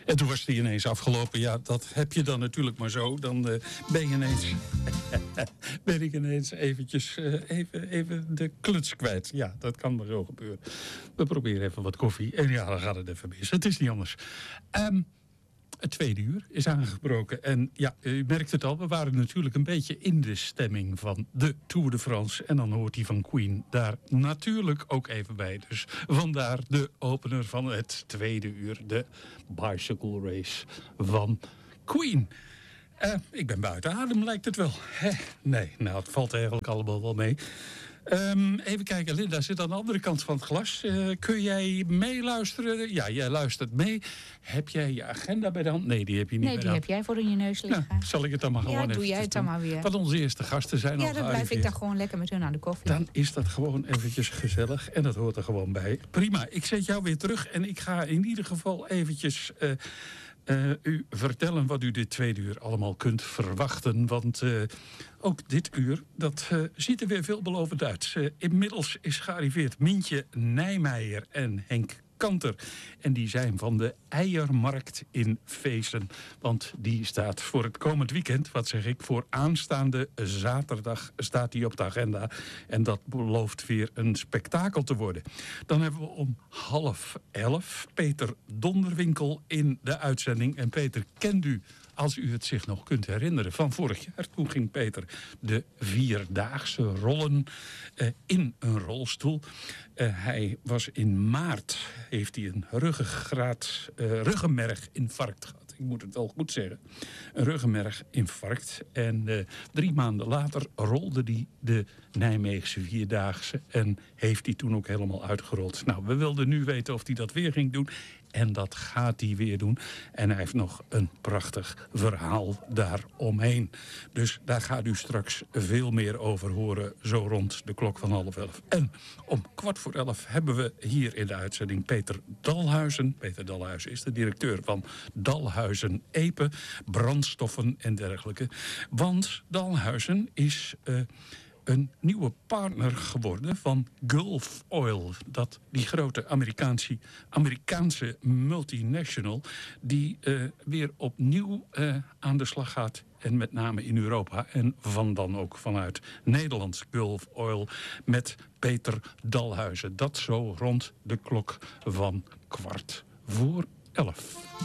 En toen was die ineens afgelopen. Ja, dat heb je dan natuurlijk maar zo. Dan ben je ineens... ben ik ineens eventjes even de kluts kwijt. Ja, dat kan maar zo gebeuren. We proberen even wat koffie. En ja, dan gaat het even mis. Het is niet anders. Het tweede uur is aangebroken. En ja, u merkt het al, we waren natuurlijk een beetje in de stemming van de Tour de France. En dan hoort die van Queen daar natuurlijk ook even bij. Dus vandaar de opener van het tweede uur, de Bicycle Race van Queen. Ik ben buiten adem, lijkt het wel. Nee, nou, het valt eigenlijk allemaal wel mee. Even kijken, Linda zit aan de andere kant van het glas. Kun jij meeluisteren? Ja, jij luistert mee. Heb jij je agenda bij de hand? Nee, die heb je niet bij de hand. Nee, die heb jij voor in je neus liggen. Nou, zal ik het dan maar gewoon even doe jij het dan maar weer. Want onze eerste gasten zijn al gearriveerd. Ja, dan blijf ik daar gewoon lekker met hun aan de koffie. Dan is dat gewoon eventjes gezellig. En dat hoort er gewoon bij. Prima, ik zet jou weer terug. En ik ga in ieder geval eventjes... u vertellen wat u dit tweede uur allemaal kunt verwachten. Want ook dit uur, dat ziet er weer veelbelovend uit. Inmiddels is gearriveerd Mientje Nijmeijer en Henk Kanter. En die zijn van de Eiermarkt in Veessen. Want die staat voor het komend weekend, wat zeg ik, voor aanstaande zaterdag staat die op de agenda. En dat belooft weer een spektakel te worden. Dan hebben we om 10:30 Peter Donderwinkel in de uitzending. En Peter, kent u, als u het zich nog kunt herinneren, van vorig jaar. Toen ging Peter de 4-daagse rollen in een rolstoel. Hij was in maart, heeft hij een ruggenmerginfarct gehad. Ik moet het wel goed zeggen. Een ruggenmerginfarct. En 3 maanden later rolde hij de Nijmeegse 4-daagse. En heeft hij toen ook helemaal uitgerold. Nou, we wilden nu weten of hij dat weer ging doen. En dat gaat hij weer doen. En hij heeft nog een prachtig verhaal daaromheen. Dus daar gaat u straks veel meer over horen. Zo rond de klok van 10:30. En om 11:15 hebben we hier in de uitzending Peter Dalhuizen. Peter Dalhuizen is de directeur van Dalhuizen Epe. Brandstoffen en dergelijke. Want Dalhuizen is... een nieuwe partner geworden van Gulf Oil. Die grote Amerikaanse multinational... die weer opnieuw aan de slag gaat. En met name in Europa. En dan ook vanuit Nederland. Gulf Oil met Peter Dalhuizen. Dat zo rond de klok van 11:15.